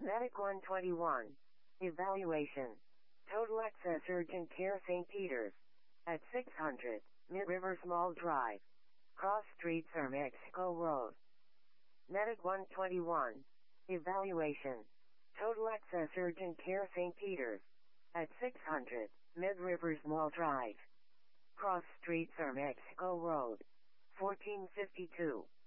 Medic 121. Evaluation. Total Access Urgent Care St. Peter's. At 600 Mid-Rivers Mall Drive. Cross Street, Sir Mexico Road. Medic 121. Evaluation. Total Access Urgent Care St. Peter's. At 600 Mid-Rivers Mall Drive. Cross Street, Sir Mexico Road. 1452.